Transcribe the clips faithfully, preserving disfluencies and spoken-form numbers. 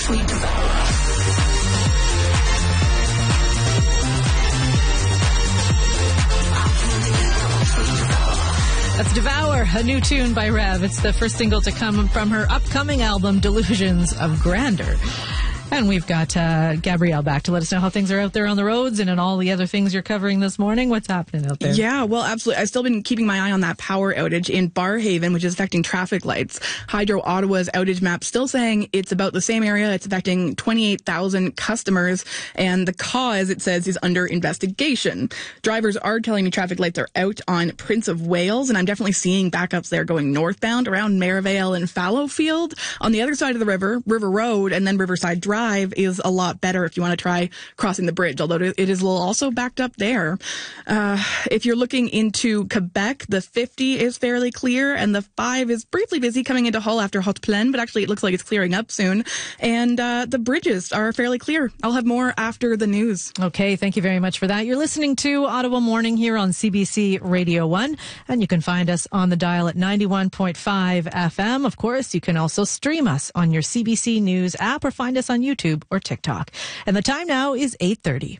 That's Devour, a new tune by Rev. It's the first single to come from her upcoming album, Delusions of Grandeur. And we've got uh, Gabrielle back to let us know how things are out there on the roads and in all the other things you're covering this morning. What's happening out there? Yeah, well, absolutely. I've still been keeping my eye on that power outage in Barrhaven, which is affecting traffic lights. Hydro Ottawa's outage map still saying it's about the same area. It's affecting twenty-eight thousand customers, and the cause, it says, is under investigation. Drivers are telling me traffic lights are out on Prince of Wales, and I'm definitely seeing backups there going northbound around Merivale and Fallowfield. On the other side of the river, River Road, and then Riverside Drive is a lot better if you want to try crossing the bridge, although it is a little also backed up there. Uh, if you're looking into Quebec, the fifty is fairly clear, and the five is briefly busy coming into Hull after Haute Plaine, but actually it looks like it's clearing up soon. And uh, the bridges are fairly clear. I'll have more after the news. Okay, thank you very much for that. You're listening to Ottawa Morning here on C B C Radio one, and you can find us on the dial at ninety-one point five F M. Of course, you can also stream us on your C B C News app or find us on YouTube or TikTok. And the time now is eight thirty.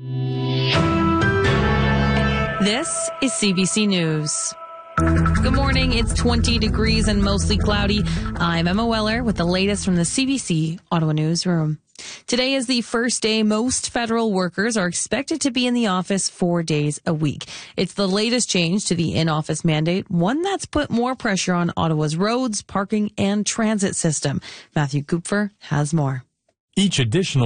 This is C B C News. Good morning. It's twenty degrees and mostly cloudy. I'm Emma Weller with the latest from the C B C Ottawa Newsroom. Today is the first day most federal workers are expected to be in the office four days a week. It's the latest change to the in-office mandate, one that's put more pressure on Ottawa's roads, parking, and transit system. Matthew Kupfer has more. Each additional